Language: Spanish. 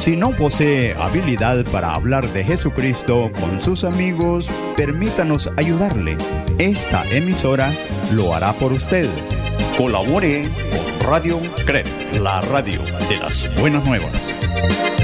Si no posee habilidad para hablar de Jesucristo con sus amigos, permítanos ayudarle. Esta emisora lo hará por usted. Colabore con Radio CREP, la radio de las buenas nuevas.